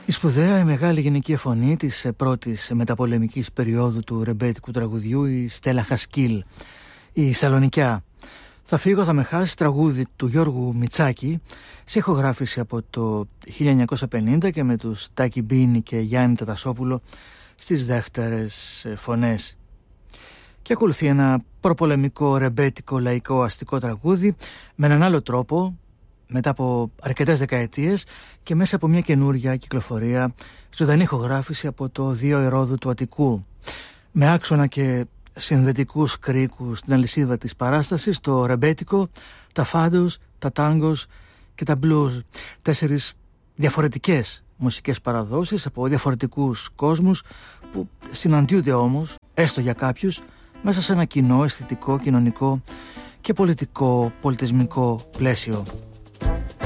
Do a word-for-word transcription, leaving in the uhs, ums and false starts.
Η σπουδαία, η μεγάλη γυναική φωνή της πρώτης μεταπολεμικής περίοδου του ρεμπέτικου τραγουδιού, η Στέλλα Χασκίλ, η Σαλονικιά. «Θα φύγω, θα με χάσει», τραγούδι του Γιώργου Μητσάκη, σε ηχογράφηση από το χίλια εννιακόσια πενήντα και με τους Τάκη Μπίνη και Γιάννη Τατασόπουλο στις δεύτερες φωνές. Και ακολουθεί ένα προπολεμικό ρεμπέτικο λαϊκό αστικό τραγούδι με έναν άλλο τρόπο, μετά από αρκετές δεκαετίες και μέσα από μια καινούρια κυκλοφορία, ζωντανή ηχογράφηση από το Δύο Ηρόδου του Αττικού, με άξονα και συνδετικούς κρίκους στην αλυσίδα της παράστασης, το ρεμπέτικο, τα φάντος, τα τάγκος και τα μπλουζ. Τέσσερις διαφορετικές μουσικές παραδόσεις από διαφορετικούς κόσμους που συναντιούνται όμως, έστω για κάποιους, μέσα σε ένα κοινό αισθητικό, κοινωνικό και πολιτικό, πολιτισμικό πλαίσιο.